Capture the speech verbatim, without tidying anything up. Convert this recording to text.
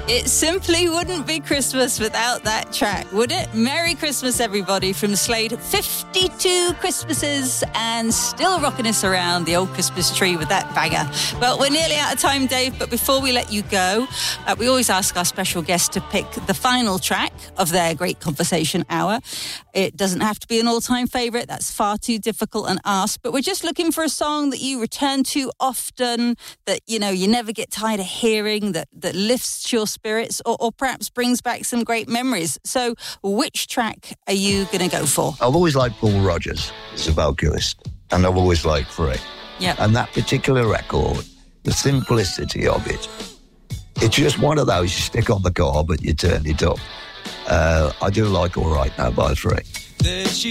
It simply wouldn't be Christmas without that track, would it? Merry Christmas, everybody, from Slade. fifty-two Christmases and still rocking us around the old Christmas tree with that banger. Well, we're nearly out of time, Dave, but before we let you go, uh, we always ask our special guests to pick the final track of their Great Conversation Hour. It doesn't have to be an all-time favourite. That's far too difficult an ask, but we're just looking for a song that you return to often, that, you know, you never get tired of hearing, that, that lifts your spirits, or, or perhaps brings back some great memories. So which track are you going to go for? I've always liked Paul Rodgers as a vocalist, and I've always liked Free. Yeah. And that particular record, the simplicity of it, it's just one of those you stick on the car, but you turn it up. Uh, I do like All Right Now by Free. There she